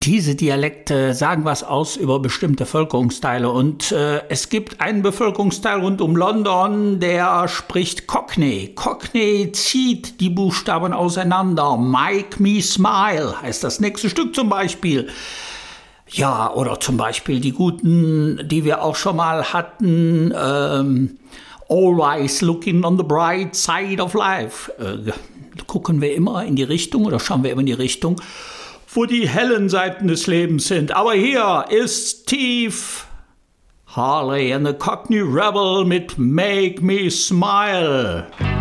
Diese Dialekte sagen was aus über bestimmte Bevölkerungsteile und es gibt einen Bevölkerungsteil rund um London, der spricht Cockney. Cockney zieht die Buchstaben auseinander. Make me smile heißt das nächste Stück zum Beispiel. Ja, oder zum Beispiel die guten, die wir auch schon mal hatten, always looking on the bright side of life. Gucken wir immer in die Richtung oder schauen wir immer in die Richtung, wo die hellen Seiten des Lebens sind. Aber hier ist Steve Harley and the Cockney Rebel mit Make Me Smile.